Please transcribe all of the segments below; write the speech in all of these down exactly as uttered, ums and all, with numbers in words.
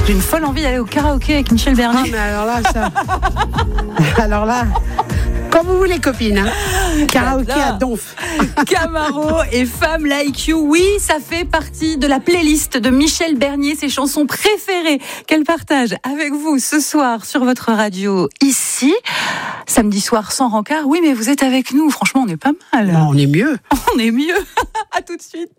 J'ai une folle envie d'aller au karaoké avec Michel Bernier. Ah, mais alors là, ça. alors là. Quand vous voulez, copine. Hein. Karaoké à Donf. Camaro et Femme Like You. Oui, ça fait partie de la playlist de Michel Bernier, ses chansons préférées qu'elle partage avec vous ce soir sur votre radio ici. Samedi soir sans rencard. Oui, mais vous êtes avec nous. Franchement, on est pas mal. Non, on est mieux. On est mieux. À tout de suite.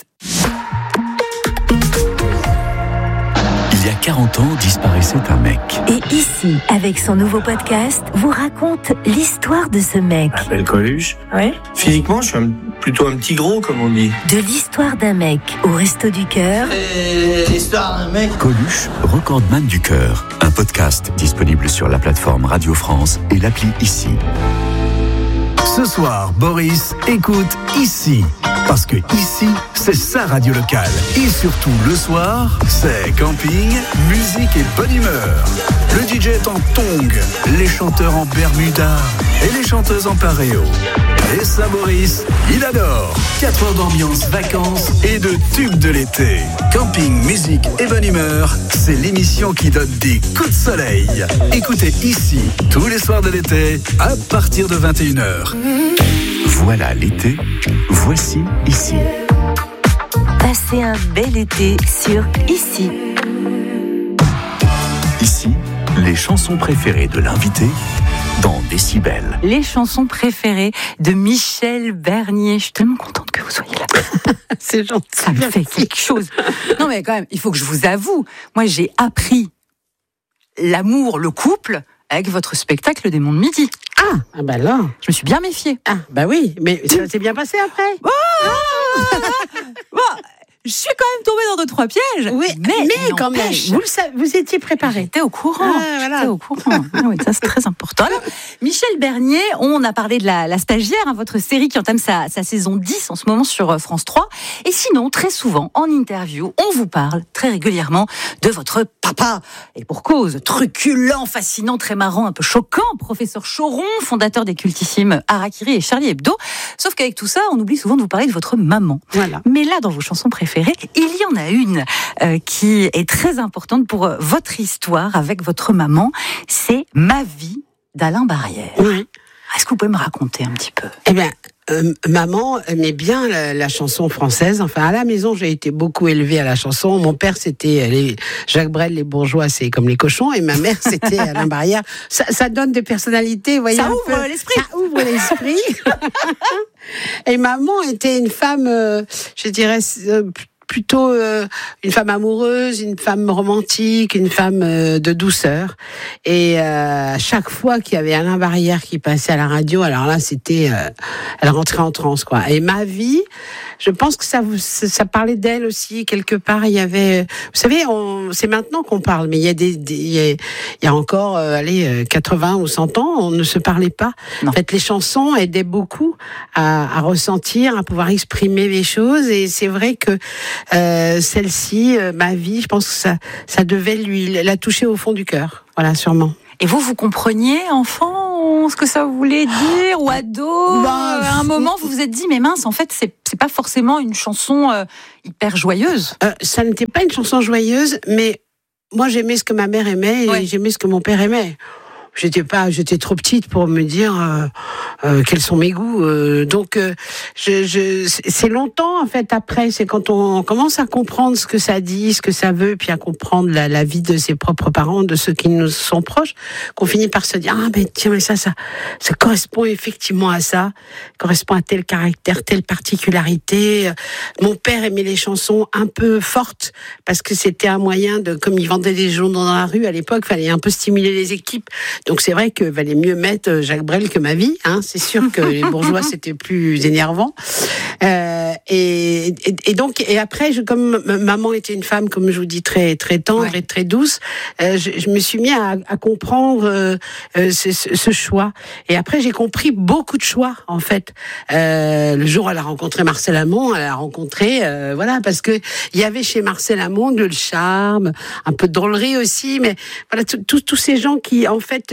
Il y a quarante ans, disparaissait un mec. Et ici, avec son nouveau podcast, vous raconte l'histoire de ce mec. Je m'appelle Coluche. Ouais. Physiquement, je suis un, plutôt un petit gros, comme on dit. De l'histoire d'un mec au Resto du Cœur. Et l'histoire d'un mec. Coluche, recordman du cœur. Un podcast disponible sur la plateforme Radio France et l'appli Ici. Ce soir, Boris écoute Ici. Parce que ici, c'est sa radio locale. Et surtout, le soir, c'est camping, musique et bonne humeur. Le D J est en tongs, les chanteurs en bermuda et les chanteuses en paréo. Et ça, Boris, il adore. quatre heures d'ambiance, vacances et de tubes de l'été. Camping, musique et bonne humeur, c'est l'émission qui donne des coups de soleil. Écoutez Ici, tous les soirs de l'été, à partir de vingt et une heures. Voilà l'été, voici Ici. Passez un bel été sur Ici. Ici, les chansons préférées de l'invité dans Décibel. Les chansons préférées de Michel Bernier. Je suis tellement contente que vous soyez là. C'est gentil. Ça me fait quelque chose. Non mais quand même, il faut que je vous avoue, moi j'ai appris l'amour, le couple, avec votre spectacle des Mondes Midi. Ah, ah bah là. Je me suis bien méfiée. Ah, bah oui, mais ça s'est bien passé après. Oh ah bon, je suis quand même tombée dans deux trois pièges. Oui, mais, mais quand même, vous, le savez, vous étiez préparé. J'étais au courant. Ah, voilà. J'étais au courant. Ah oui, ça c'est très important. Alors, Michel Bernier, on a parlé de la, la stagiaire, hein, votre série qui entame sa, sa saison dix en ce moment sur France trois. Et sinon, très souvent, en interview, on vous parle très régulièrement de votre papa. Et pour cause, truculent, fascinant, très marrant, un peu choquant, professeur Choron, fondateur des cultissimes Harakiri et Charlie Hebdo. Sauf qu'avec tout ça, on oublie souvent de vous parler de votre maman. Voilà. Mais là, dans vos chansons préférées, il y en a une euh, qui est très importante pour euh, votre histoire avec votre maman. C'est Ma vie d'Alain Barrière. Oui. Est-ce que vous pouvez me raconter un petit peu ? Eh bien, euh, maman aimait bien la, la chanson française. Enfin, à la maison, j'ai été beaucoup élevée à la chanson. Mon père, c'était les, Jacques Brel, les bourgeois, c'est comme les cochons. Et ma mère, c'était Alain Barrière. Ça, ça donne des personnalités, vous voyez. Ça un ouvre peu, l'esprit. Ça ouvre l'esprit. Et maman était une femme, euh, je dirais, euh, plutôt euh, une femme amoureuse, une femme romantique, une femme euh, de douceur. Et euh, chaque fois qu'il y avait Alain Barrière qui passait à la radio, alors là, c'était, euh, elle rentrait en transe, quoi. Et Ma vie, je pense que ça, ça parlait d'elle aussi quelque part. Il y avait, vous savez, on, c'est maintenant qu'on parle, mais il y a des, des il, y a, il y a encore, euh, allez, quatre-vingts ou cent ans, on ne se parlait pas. Non. En fait, les chansons aidaient beaucoup à, à ressentir, à pouvoir exprimer les choses. Et c'est vrai que Euh, celle-ci, euh, Ma vie, je pense que ça, ça devait lui la toucher au fond du cœur. Voilà, sûrement. Et vous, vous compreniez, enfant, ce que ça voulait dire, ou ado bah, À un moment, vous vous êtes dit, mais mince, en fait, c'est, c'est pas forcément une chanson euh, hyper joyeuse. Euh, ça n'était pas une chanson joyeuse, mais moi, j'aimais ce que ma mère aimait et ouais. j'aimais ce que mon père aimait. J'étais pas, j'étais trop petite pour me dire euh, euh, quels sont mes goûts. Euh, donc, euh, je, je, c'est longtemps en fait après. C'est quand on commence à comprendre ce que ça dit, ce que ça veut, puis à comprendre la, la vie de ses propres parents, de ceux qui nous sont proches, qu'on finit par se dire ah ben tiens mais ça, ça, ça correspond effectivement à ça, correspond à tel caractère, telle particularité. Mon père aimait les chansons un peu fortes parce que c'était un moyen de, comme il vendait des journaux dans la rue à l'époque, fallait un peu stimuler les équipes. Donc c'est vrai que valait mieux mettre Jacques Brel que Ma vie. Hein. C'est sûr que les bourgeois c'était plus énervant. Euh, et, et, et donc et après, je, comme maman était une femme, comme je vous dis, très très tendre ouais. et très douce, euh, je, je me suis mis à, à comprendre euh, euh, ce, ce choix. Et après j'ai compris beaucoup de choix en fait. Euh, le jour où elle a rencontré Marcel Amont, elle a rencontré euh, voilà parce que il y avait chez Marcel Amont le charme, un peu de drôlerie aussi, mais voilà tous tous ces gens qui en fait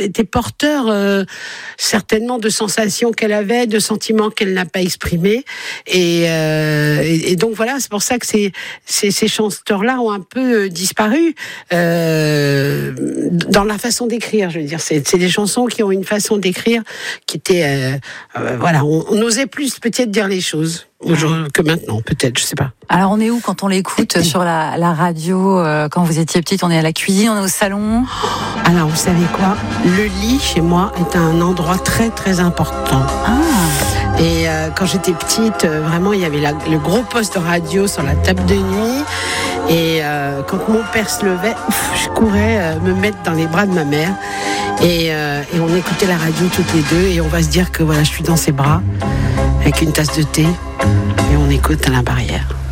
était porteur euh, certainement de sensations qu'elle avait, de sentiments qu'elle n'a pas exprimés. Et, euh, et, et donc voilà, c'est pour ça que ces, ces, ces chanteurs-là ont un peu disparu euh, dans la façon d'écrire. Je veux dire, c'est, c'est des chansons qui ont une façon d'écrire qui était, euh, euh, voilà, on, on osait plus peut-être dire les choses. Aujourd'hui que maintenant, peut-être, je sais pas. Alors, on est où quand on l'écoute sur la, la radio euh, quand vous étiez petite? On est à la cuisine, on est au salon? Alors, vous savez quoi? Le lit, chez moi, est un endroit très, très important. Ah. Et euh, quand j'étais petite, euh, vraiment, il y avait la, le gros poste de radio sur la table de nuit. Et euh, quand mon père se levait, ouf, je courais euh, me mettre dans les bras de ma mère. Et, euh, et on écoutait la radio toutes les deux. Et on va se dire que voilà, je suis dans ses bras, avec une tasse de thé. Et on écoute à la barrière.